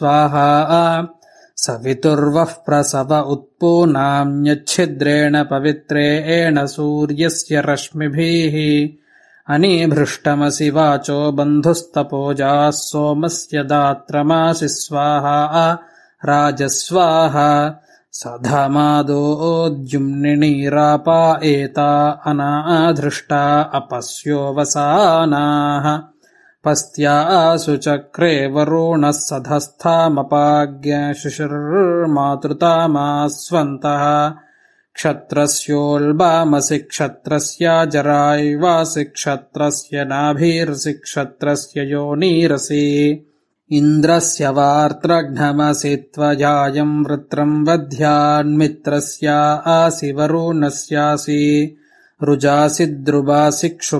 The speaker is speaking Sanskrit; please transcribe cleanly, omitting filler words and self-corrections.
स्वाहा सवितुर्वः प्रसव उत्पूनाम्यच्छिद्रेण पवित्रेण सूर्यस्य रश्मिभिः अनीभृष्टमसि वाचो बन्धुस्तपोजाः सोमस्य दात्रमासि स्वाहा राजस्वाहा सधमादोद्युम्निनीरापा एता अनाधृष्टा अपस्योऽवसानाः पस्त्यासु चक्रे वरुणः सधस्थामपाज्ञ शिशिर्मातृतामास्वन्तः क्षत्रस्योल्बामसि क्षत्रस्याजराय्वासि क्षत्रस्य नाभिरसि क्षत्रस्य योनिरसि इन्द्रस्य वार्त्रघ्नमसि त्वयायम् वृत्रम् वध्यान्मित्रस्या आसि वरुणस्यासि रुजासि द्रुवासि क्षुभ